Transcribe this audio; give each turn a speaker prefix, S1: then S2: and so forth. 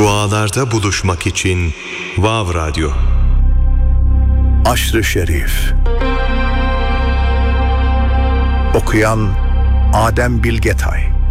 S1: Dualarda buluşmak için Vav Radyo.
S2: Aşr-ı Şerif. Okuyan Adem Bilgetay.